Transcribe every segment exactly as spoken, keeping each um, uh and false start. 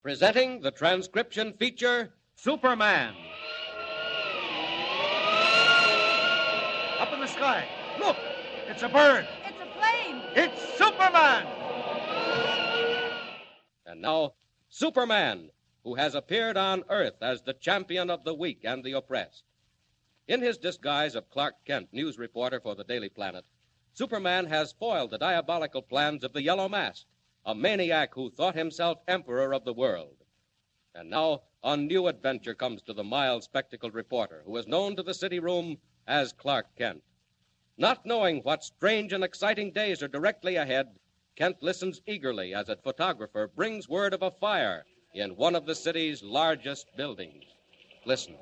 Presenting the transcription feature, Superman. Up in the sky. Look, it's a bird. It's a plane. It's Superman. And now, Superman, who has appeared on Earth as the champion of the weak and the oppressed. In his disguise of Clark Kent, news reporter for the Daily Planet, Superman has foiled the diabolical plans of the Yellow Mask, a maniac who thought himself emperor of the world. And now, a new adventure comes to the mild, spectacled reporter, who is known to the city room as Clark Kent. Not knowing what strange and exciting days are directly ahead, Kent listens eagerly as a photographer brings word of a fire in one of the city's largest buildings. Listen.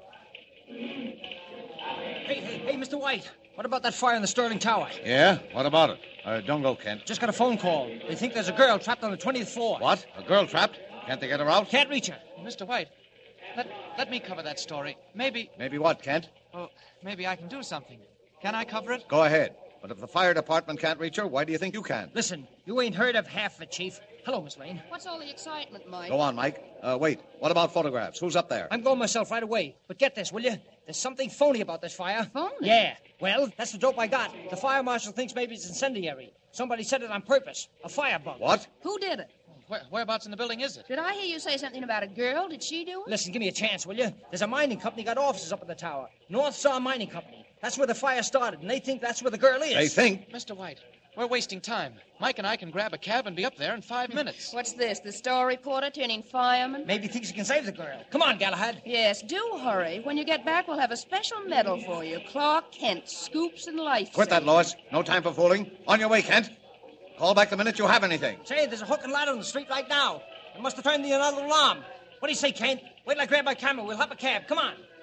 Hey, hey, hey, Mister White. What about that fire in the Sterling Tower? Yeah? What about it? Uh, don't go, Kent. Just got a phone call. They think there's a girl trapped on the twentieth floor. What? A girl trapped? Can't they get her out? Can't reach her. Mister White, let, let me cover that story. Maybe, Maybe what, Kent? oh, maybe I can do something. Can I cover it? Go ahead. But if the fire department can't reach her, why do you think you can? Listen, you ain't heard of half of it, Chief. Hello, Miss Lane. What's all the excitement, Mike? Go on, Mike. Uh, wait. What about photographs? Who's up there? I'm going myself right away. But get this, will you? There's something phony about this fire. Phony? Yeah. Well, that's the dope I got. The fire marshal thinks maybe it's incendiary. Somebody set it on purpose. A firebug. What? Who did it? Where, whereabouts in the building is it? Did I hear you say something about a girl? Did she do it? Listen, give me a chance, will you? There's a mining company got offices up in the tower. North Star Mining Company. That's where the fire started, and they think that's where the girl is. They think? Mister White, we're wasting time. Mike and I can grab a cab and be up there in five minutes. What's this, the star reporter turning fireman? Maybe thinks he can save the girl. Come on, Galahad. Yes, do hurry. When you get back, we'll have a special medal for you. Clark Kent, Scoops and Life. Quit that, Lois. No time for fooling. On your way, Kent. Call back the minute you have anything. Say, there's a hook and ladder on the street right now. It must have turned the another alarm. What do you say, Kent? Wait till I grab my camera. We'll hop a cab. Come on.